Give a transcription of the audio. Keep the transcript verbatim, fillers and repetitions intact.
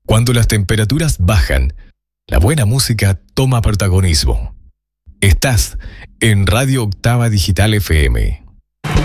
Cuando las temperaturas bajan, la buena música toma protagonismo. Estás en Radio Octava Digital F M.